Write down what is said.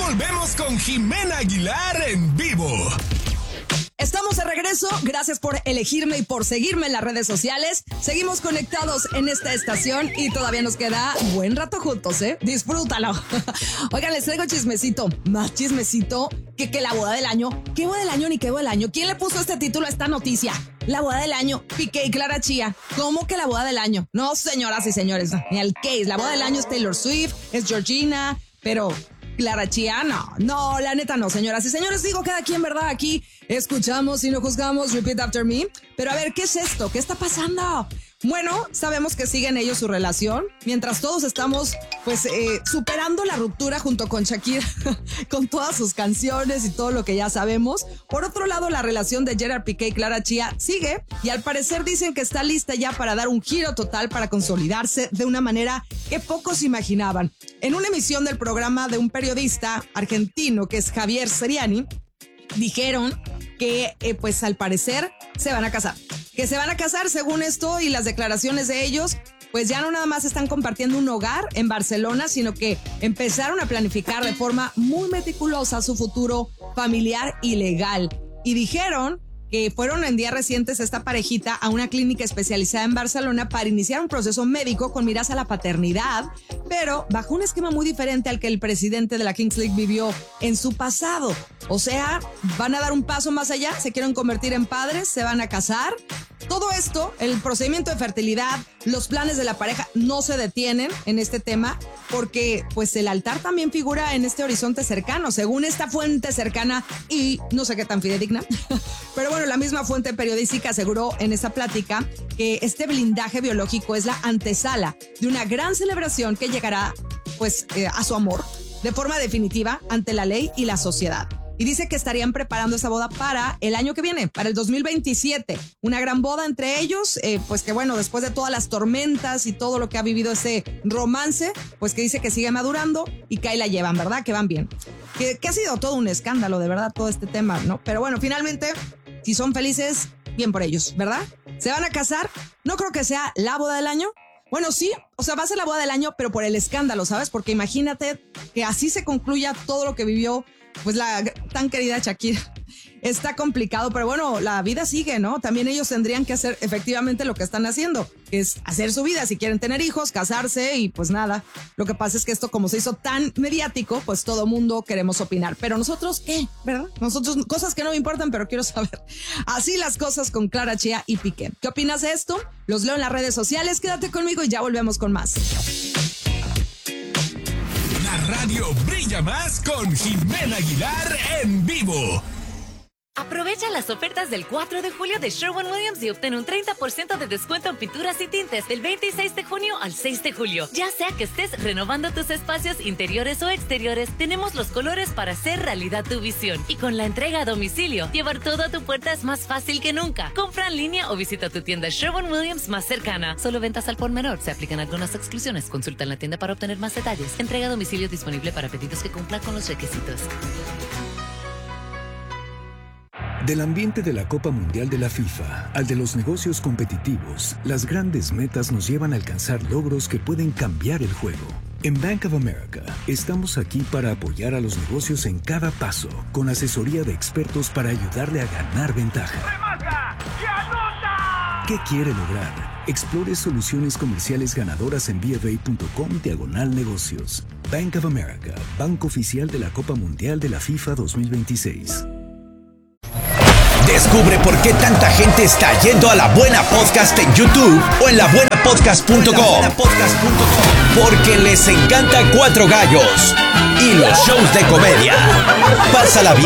volvemos con Jimena Aguilar en vivo. Estamos de regreso, gracias por elegirme y por seguirme en las redes sociales. Seguimos conectados en esta estación y todavía nos queda buen rato juntos, ¿eh? Disfrútalo. Oigan, les traigo chismecito, más chismecito que la boda del año. ¿Qué boda del año ni qué boda del año? ¿Quién le puso este título a esta noticia? La boda del año, Piqué y Clara Chía. ¿Cómo que la boda del año? No, señoras y señores, ni al case. La boda del año es Taylor Swift, es Georgina, pero Clara Chía, no, la neta no, señoras y señores, digo cada quien, ¿verdad? Aquí escuchamos y no juzgamos, repeat after me. Pero a ver, ¿qué es esto? ¿Qué está pasando? Bueno, sabemos que siguen ellos su relación, mientras todos estamos, superando la ruptura junto con Shakira, con todas sus canciones y todo lo que ya sabemos. Por otro lado, la relación de Gerard Piqué y Clara Chía sigue, y al parecer dicen que está lista ya para dar un giro total, para consolidarse de una manera que pocos imaginaban. En una emisión del programa de un periodista argentino, que es Javier Seriani, dijeron que, al parecer, se van a casar. Que se van a casar, según esto y las declaraciones de ellos, pues ya no nada más están compartiendo un hogar en Barcelona, sino que empezaron a planificar de forma muy meticulosa su futuro familiar y legal. Y dijeron que fueron en días recientes esta parejita a una clínica especializada en Barcelona para iniciar un proceso médico con miras a la paternidad, pero bajo un esquema muy diferente al que el presidente de la Kings League vivió en su pasado. O sea, van a dar un paso más allá, se quieren convertir en padres, se van a casar. Todo esto, el procedimiento de fertilidad, los planes de la pareja no se detienen en este tema porque pues el altar también figura en este horizonte cercano, según esta fuente cercana y no sé qué tan fidedigna, pero bueno, la misma fuente periodística aseguró en esa plática que este blindaje biológico es la antesala de una gran celebración que llegará a su amor de forma definitiva ante la ley y la sociedad. Y dice que estarían preparando esa boda para el año que viene, para el 2027. Una gran boda entre ellos, después de todas las tormentas y todo lo que ha vivido ese romance, pues que dice que sigue madurando y que ahí la llevan, ¿verdad? Que van bien. Que ha sido todo un escándalo, de verdad, todo este tema, ¿no? Pero bueno, finalmente, si son felices, bien por ellos, ¿verdad? Se van a casar, no creo que sea la boda del año. Bueno, sí, va a ser la boda del año, pero por el escándalo, ¿sabes? Porque imagínate que así se concluya todo lo que vivió la tan querida Shakira. Está complicado, pero bueno, la vida sigue, ¿no? También ellos tendrían que hacer efectivamente lo que están haciendo, que es hacer su vida, si quieren tener hijos, casarse y pues nada. Lo que pasa es que esto, como se hizo tan mediático, pues todo mundo queremos opinar. Pero nosotros, ¿qué? ¿Verdad? Nosotros, cosas que no me importan, pero quiero saber. Así las cosas con Clara Chía y Piqué. ¿Qué opinas de esto? Los leo en las redes sociales. Quédate conmigo y ya volvemos con más. La radio brilla más con Jimena Aguilar en vivo. Aprovecha las ofertas del 4 de julio de Sherwin-Williams y obtén un 30% de descuento en pinturas y tintes del 26 de junio al 6 de julio. Ya sea que estés renovando tus espacios interiores o exteriores, tenemos los colores para hacer realidad tu visión. Y con la entrega a domicilio, llevar todo a tu puerta es más fácil que nunca. Compra en línea o visita tu tienda Sherwin-Williams más cercana. Solo ventas al por menor. Se aplican algunas exclusiones. Consulta en la tienda para obtener más detalles. Entrega a domicilio disponible para pedidos que cumplan con los requisitos. Del ambiente de la Copa Mundial de la FIFA al de los negocios competitivos, las grandes metas nos llevan a alcanzar logros que pueden cambiar el juego. En Bank of America, estamos aquí para apoyar a los negocios en cada paso, con asesoría de expertos para ayudarle a ganar ventaja. ¡Remata y anota! ¿Qué quiere lograr? Explore soluciones comerciales ganadoras en bfa.com/negocios. Bank of America, banco oficial de la Copa Mundial de la FIFA 2026. Descubre por qué tanta gente está yendo a La Buena Podcast en YouTube o en labuenapodcast.com. Porque les encanta Cuatro Gallos y los shows de comedia. Pásala bien